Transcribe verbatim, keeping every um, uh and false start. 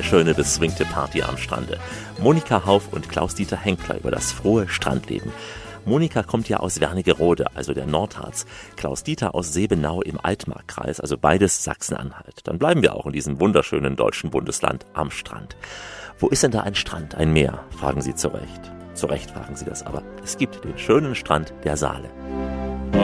schöne beswingte Party am Strande. Monika Hauf und Klaus-Dieter Henkler über das frohe Strandleben. Monika kommt ja aus Wernigerode, also der Nordharz. Klaus-Dieter aus Sebenau im Altmarkkreis, also beides Sachsen-Anhalt. Dann bleiben wir auch in diesem wunderschönen deutschen Bundesland am Strand. Wo ist denn da ein Strand, ein Meer? Fragen Sie zu Recht. Zu Recht fragen Sie das aber. Es gibt den schönen Strand der Saale.